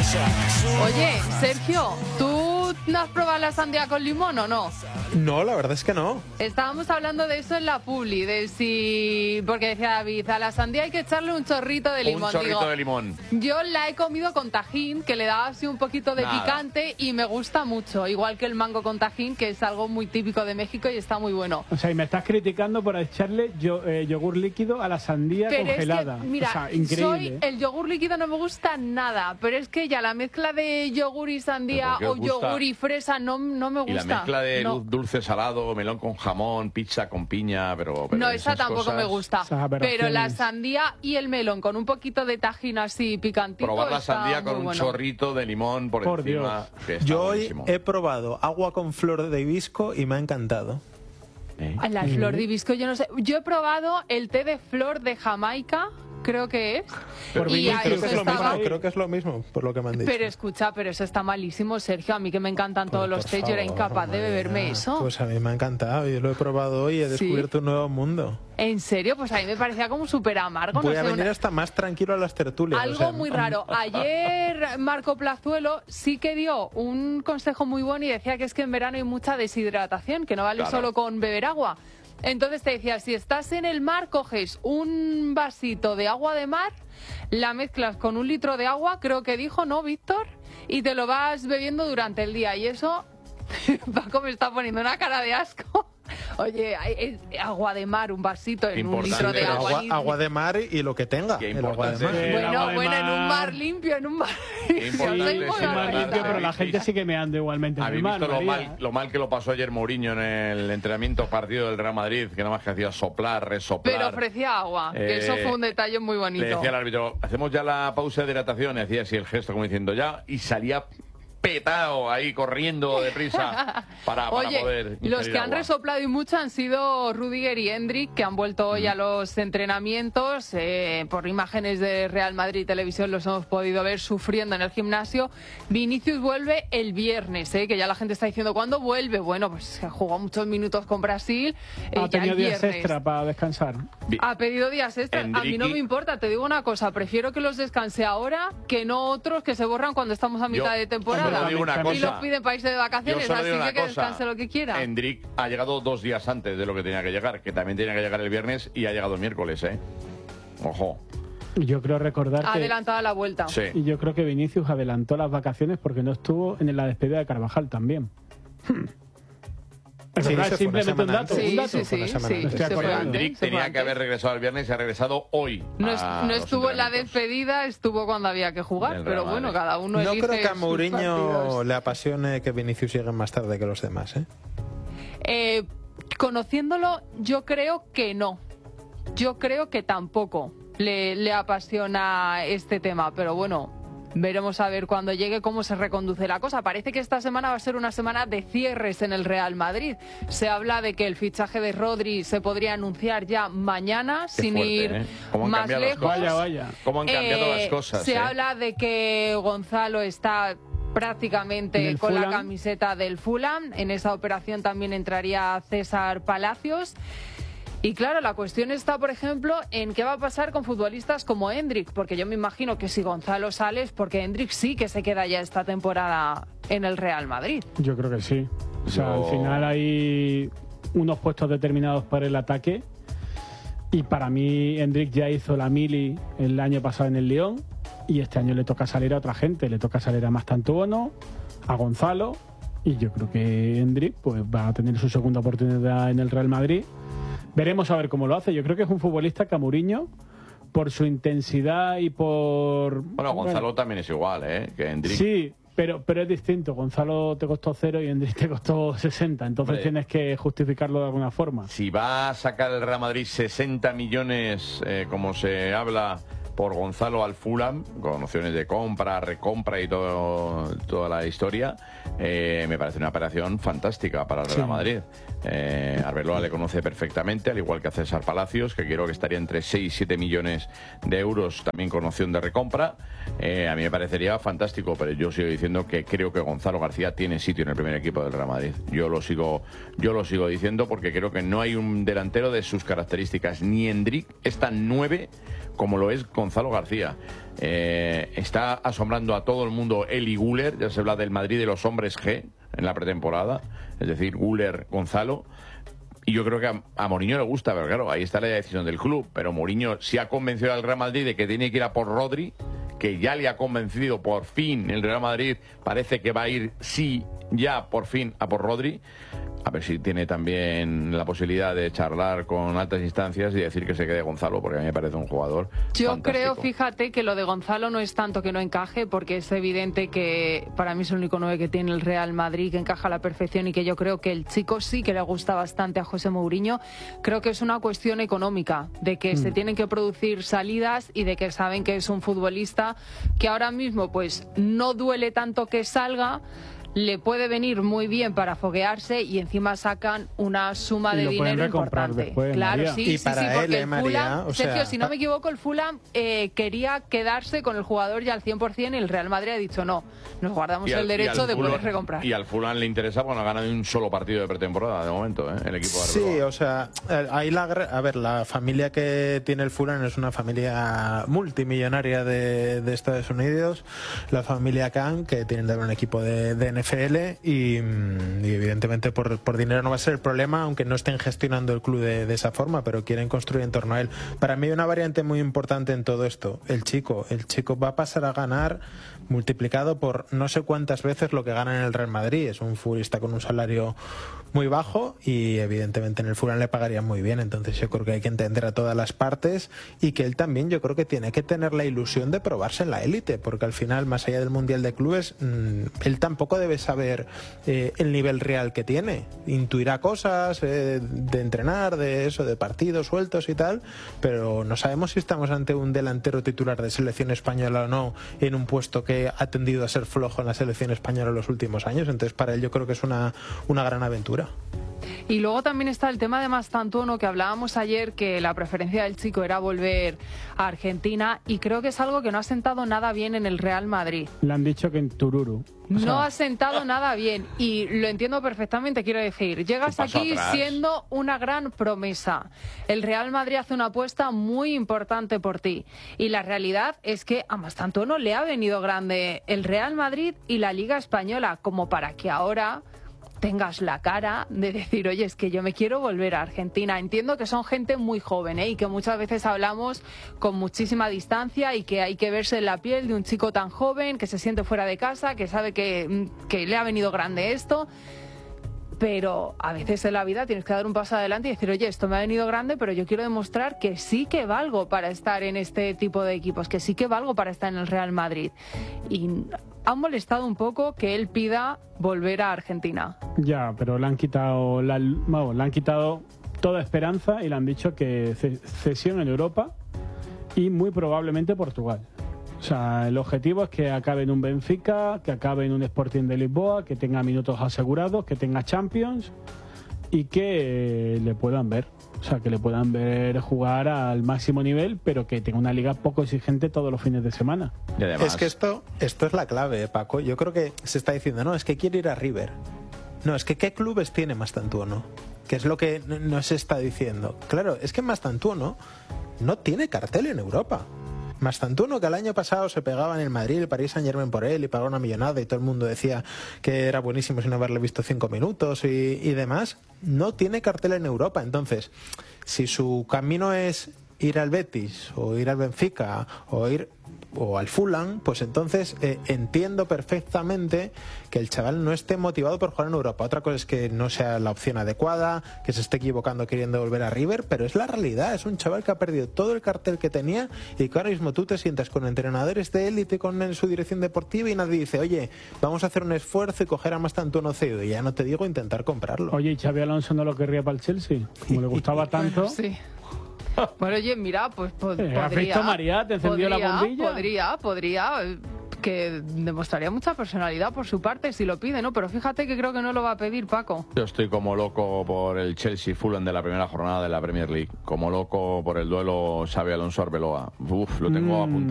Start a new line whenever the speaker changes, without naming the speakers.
Oye, Sergio, ¿tú no has probado la sandía con limón o no?
No, la verdad es que no.
Estábamos hablando de eso en la publi, de si... Porque decía David, a la sandía hay que echarle un chorrito de limón.
Un chorrito de limón.
Yo la he comido con tajín, que le da así un poquito de picante y me gusta mucho. Igual que el mango con tajín, que es algo muy típico de México y está muy bueno.
O sea, y me estás criticando por echarle yogur líquido a la sandía congelada.
Es que, mira,
o sea, increíble.
el yogur líquido no me gusta nada, pero es que ya la mezcla de yogur y sandía o yogur y fresa no me gusta.
Y la mezcla de dulce salado, melón con jamón, pizza con piña, pero
no, esa tampoco me gusta. Pero la sandía y el melón con un poquito de tajín así picantito.
Probar la sandía con un chorrito de limón por encima.
Yo hoy he probado agua con flor de hibisco y me ha encantado.
La flor de hibisco, yo no sé. Yo he probado el té de flor de Jamaica, creo que es.
Creo que es lo mismo, por lo que me han dicho.
Pero escucha, pero eso está malísimo, Sergio. A mí que me encantan todos los tés, yo era incapaz de beberme eso.
Pues a mí me ha encantado, yo lo he probado hoy y he descubierto un nuevo mundo.
¿En serio? Pues a mí me parecía como súper amargo.
Voy a venir hasta más tranquilo a las tertulias.
Algo muy raro. Ayer Marco Plazuelo sí que dio un consejo muy bueno y decía que es que en verano hay mucha deshidratación, que no vale solo con beber agua. Entonces te decía, si estás en el mar, coges un vasito de agua de mar, la mezclas con 1 litro de agua, creo que dijo, ¿no, Víctor? Y te lo vas bebiendo durante el día. Y eso, Paco me está poniendo una cara de asco. Oye, agua de mar, un vasito en 1 litro de agua.
Agua de mar y lo que tenga.
El agua de
mar. Bueno, en un mar limpio, en un mar limpio.
Pero la gente sigue meando igualmente.
¿Habéis visto lo mal que lo pasó ayer Mourinho en el entrenamiento partido del Real Madrid? Que nada más que hacía soplar, resoplar.
Pero ofrecía agua, que eso fue un detalle muy bonito.
Le decía al árbitro, hacemos ya la pausa de hidratación, y hacía así el gesto como diciendo ya, y salía petado ahí corriendo deprisa para poder
los que han resoplado y mucho han sido Rüdiger y Endrick, que han vuelto hoy a los entrenamientos. Por imágenes de Real Madrid Televisión los hemos podido ver sufriendo en el gimnasio. Vinicius vuelve el viernes, que ya la gente está diciendo ¿cuándo vuelve? Bueno, pues jugó muchos minutos con Brasil.
Ha tenido días extra para descansar.
Ha pedido días extra. A mí no me importa, te digo una cosa, prefiero que los descanse ahora que no otros que se borran cuando estamos a mitad de temporada. Y los piden para irse de vacaciones, así que descanse lo que quiera.
Endrick ha llegado 2 días antes de lo que tenía que llegar, que también tenía que llegar el viernes y ha llegado el miércoles, Ojo.
Yo creo recordar que...
Ha adelantado la vuelta.
Sí.
Y yo creo que Vinicius adelantó las vacaciones porque no estuvo en la despedida de Carvajal también.
Sí,
es simplemente un dato.
Endrick tenía que haber regresado el viernes y ha regresado hoy.
No estuvo en la despedida, estuvo cuando había que jugar, pero bueno, cada uno elige.
No creo que a Mourinho le apasione que Vinicius llegue más tarde que los demás,
conociéndolo, yo creo que no. Yo creo que tampoco le apasiona este tema, pero bueno, veremos a ver cuando llegue cómo se reconduce la cosa. Parece que esta semana va a ser una semana de cierres en el Real Madrid. Se habla de que el fichaje de Rodri se podría anunciar ya mañana, sin ir más lejos.
Vaya.
¿Cómo han cambiado las cosas?
Se habla de que Gonzalo está prácticamente con la camiseta del Fulham. En esa operación también entraría César Palacios. Y claro, la cuestión está, por ejemplo, en qué va a pasar con futbolistas como Endrick, porque yo me imagino que si Gonzalo sale es porque Endrick sí que se queda ya esta temporada en el Real Madrid.
Yo creo que sí. O sea, al final hay unos puestos determinados para el ataque y para mí Endrick ya hizo la mili el año pasado en el Lyon y este año le toca salir a otra gente, le toca salir a Mastantuono, a Gonzalo y yo creo que Endrick pues va a tener su segunda oportunidad en el Real Madrid. Veremos a ver cómo lo hace. Yo creo que es un futbolista que a Mourinho, por su intensidad y por...
Bueno, Gonzalo también es igual, que Endrick.
Sí, pero es distinto. Gonzalo te costó 0 y Endrick te costó 60. Entonces tienes que justificarlo de alguna forma.
Si va a sacar el Real Madrid 60 millones, como se habla, por Gonzalo al Fulham, con opciones de compra, recompra y toda la historia, me parece una operación fantástica para el Real Madrid. Arbeloa le conoce perfectamente, al igual que a César Palacios, que creo que estaría entre 6 y 7 millones de euros, también con opción de recompra. A mí me parecería fantástico, pero yo sigo diciendo que creo que Gonzalo García tiene sitio en el primer equipo del Real Madrid. Yo lo sigo diciendo porque creo que no hay un delantero de sus características. Ni Endrick es tan 9 como lo es Gonzalo Gonzalo García. Está asombrando a todo el mundo Eli Güler, ya se habla del Madrid de los hombres G en la pretemporada, es decir, Güler, Gonzalo. Y yo creo que a Mourinho le gusta, pero claro, ahí está la decisión del club. Pero Mourinho sí ha convencido al Real Madrid de que tiene que ir a por Rodri, que ya le ha convencido por fin el Real Madrid, parece que va a ir ya por fin a por Rodri. A ver si tiene también la posibilidad de charlar con altas instancias y decir que se quede Gonzalo, porque a mí me parece un jugador
Yo
fantástico.
creo, fíjate, que lo de Gonzalo no es tanto que no encaje, porque es evidente que para mí es el único 9 que tiene el Real Madrid, que encaja a la perfección, y que yo creo que el chico sí que le gusta bastante a José Mourinho. Creo que es una cuestión económica, de que se tienen que producir salidas y de que saben que es un futbolista que ahora mismo pues no duele tanto que salga, le puede venir muy bien para foguearse y encima sacan una suma de dinero importante.
Después,
claro,
María.
sí,
Y para él,
porque el
María,
Fulham,
o sea,
Sergio, si no me equivoco, el Fulham quería quedarse con el jugador ya al 100% y el Real Madrid ha dicho no, nos guardamos el derecho de poder recomprar.
Y al Fulham le interesa porque no ha ganado un solo partido de pretemporada de momento, el equipo de Arbeloa.
Sí, o sea, ahí la familia que tiene el Fulham es una familia multimillonaria de Estados Unidos, la familia Khan, que tienen también un equipo de NFL y evidentemente por dinero no va a ser el problema, aunque no estén gestionando el club de esa forma, pero quieren construir en torno a él. Para mí hay una variante muy importante en todo esto. El chico va a pasar a ganar multiplicado por no sé cuántas veces lo que gana en el Real Madrid. Es un futbolista con un salario muy bajo y evidentemente en el Fulham le pagarían muy bien. Entonces yo creo que hay que entender a todas las partes y que él también, yo creo que tiene que tener la ilusión de probarse en la élite, porque al final, más allá del Mundial de Clubes, él tampoco debe saber el nivel real que tiene. Intuirá cosas de entrenar, de eso, de partidos sueltos y tal, pero no sabemos si estamos ante un delantero titular de selección española o no, en un puesto que ha tendido a ser flojo en la selección española en los últimos años. Entonces para él yo creo que es una gran aventura.
Y luego también está el tema de Mastantuono, que hablábamos ayer, que la preferencia del chico era volver a Argentina, y creo que es algo que no ha sentado nada bien en el Real Madrid.
Le han dicho que en Tururu.
No ha sentado nada bien y lo entiendo perfectamente, quiero decir, llegas aquí
atrás.
siendo una gran promesa. El Real Madrid hace una apuesta muy importante por ti y la realidad es que a Mastantuono le ha venido grande el Real Madrid y la Liga Española como para que ahora tengas la cara de decir, oye, es que yo me quiero volver a Argentina. Entiendo que son gente muy joven, y que muchas veces hablamos con muchísima distancia y que hay que verse en la piel de un chico tan joven que se siente fuera de casa, que sabe que le ha venido grande esto. Pero a veces en la vida tienes que dar un paso adelante y decir, oye, esto me ha venido grande, pero yo quiero demostrar que sí que valgo para estar en este tipo de equipos, que sí que valgo para estar en el Real Madrid. Y ha molestado un poco que él pida volver a Argentina.
Ya, pero le han quitado toda esperanza y le han dicho que cesión en Europa y muy probablemente Portugal. O sea, el objetivo es que acabe en un Benfica, que acabe en un Sporting de Lisboa, que tenga minutos asegurados, que tenga Champions y que le puedan ver. O sea, que le puedan ver jugar al máximo nivel, pero que tenga una liga poco exigente todos los fines de semana.
Y además,
Es que esto es la clave, Paco. Yo creo que se está diciendo, no, es que quiere ir a River. No, es que ¿qué clubes tiene Mastantuono? Que es lo que no se está diciendo. Claro, es que Mastantuono no tiene cartel en Europa. Mastantuono, que el año pasado se pegaba en el Madrid, el Paris Saint-Germain por él y pagó una millonada y todo el mundo decía que era buenísimo sin haberle visto 5 minutos y demás, no tiene cartel en Europa. Entonces, si su camino es ir al Betis o ir al Benfica o al Fulham, pues entonces entiendo perfectamente que el chaval no esté motivado por jugar en Europa. Otra cosa es que no sea la opción adecuada, que se esté equivocando queriendo volver a River, pero es la realidad. Es un chaval que ha perdido todo el cartel que tenía y que ahora mismo tú te sientas con entrenadores de élite, con su dirección deportiva, y nadie dice, oye, vamos a hacer un esfuerzo y coger a Mastantuono cedido. Y ya no te digo intentar comprarlo.
Oye, ¿y Xabi Alonso no lo querría para el Chelsea? Como le gustaba tanto.
Sí. Bueno, oye, mira, pues podría...
¿Has visto, María? ¿Te encendió la bombilla?
Podría, que demostraría mucha personalidad por su parte si lo pide, ¿no? Pero fíjate que creo que no lo va a pedir, Paco.
yo estoy como loco por el Chelsea-Fulham de la primera jornada de la Premier League. Como loco por el duelo Xabi Alonso-Arbeloa. Uf, lo tengo apuntado.